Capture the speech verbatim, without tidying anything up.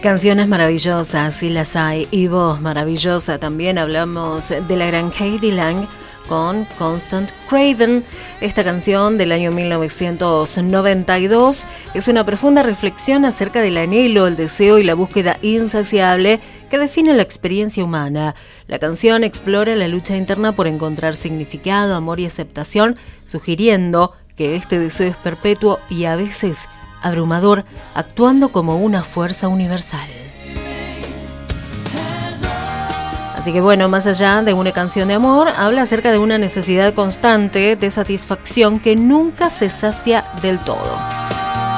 Canciones maravillosas, sí las hay, y voz maravillosa también. Hablamos de la gran K.D. Lang con Constant Craving. Esta canción del año mil novecientos noventa y dos es una profunda reflexión acerca del anhelo, el deseo y la búsqueda insaciable que define la experiencia humana. La canción explora la lucha interna por encontrar significado, amor y aceptación, sugiriendo que este deseo es perpetuo y a veces abrumador, actuando como una fuerza universal. Así que bueno, más allá de una canción de amor, habla acerca de una necesidad constante de satisfacción que nunca se sacia del todo.